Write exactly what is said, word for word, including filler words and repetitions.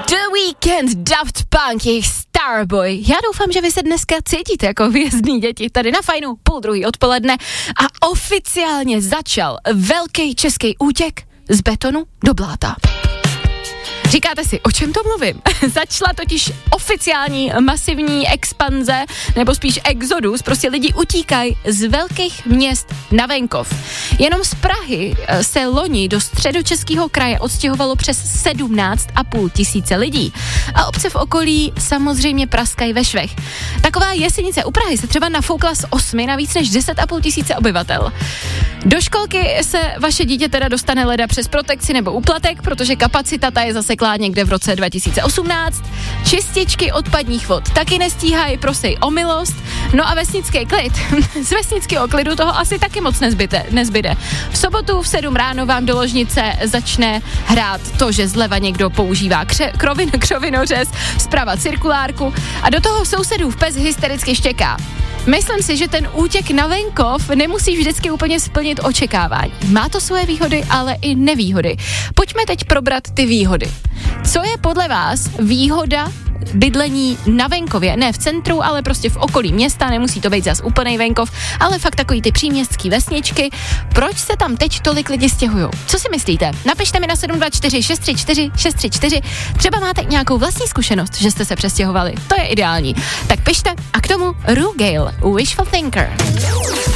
The Weeknd, Daft Punk, jejich Starboy. Já doufám, že vy se dneska cítíte jako hvězdný děti tady na Fajnu půl druhý odpoledne a oficiálně začal velký český útěk z betonu do bláta. Říkáte si, o čem to mluvím? Začala totiž oficiální masivní expanze, nebo spíš exodus, prostě lidi utíkají z velkých měst na venkov. Jenom z Prahy se loni do středočeského kraje odstěhovalo přes sedmnáct a půl tisíce lidí. A obce v okolí samozřejmě praskají ve švech. Taková Jesenice u Prahy se třeba nafoukla z osmi na víc než deset a půl tisíce obyvatel. Do školky se vaše dítě teda dostane leda přes protekci nebo úplatek, protože kapacita ta je zaseklá někde v roce dva tisíce osmnáct. Čističky odpadních vod taky nestíhají, prosej o milost. No a vesnický klid. Z vesnického klidu toho asi taky moc nezbyde. nezbyde. V sobotu v sedm ráno vám do ložnice začne hrát to, že zleva někdo používá kře- krovin, krovinořez, zprava cirkulárku a do toho sousedův pes hystericky štěká. Myslím si, že ten útěk na venkov nemusí vždycky úplně splnit očekávání. Má to svoje výhody, ale i nevýhody. Pojďme teď probrat ty výhody. Co je podle vás výhoda bydlení na venkově? Ne v centru, ale prostě v okolí města, nemusí to být zas úplnej venkov, ale fakt takový ty příměstský vesničky. Proč se tam teď tolik lidi stěhujou? Co si myslíte? Napište mi na sedm dva čtyři šest tři čtyři šest tři čtyři. Třeba máte nějakou vlastní zkušenost, že jste se přestěhovali. To je ideální. Tak pište a k tomu Rugale, Wishful Thinker.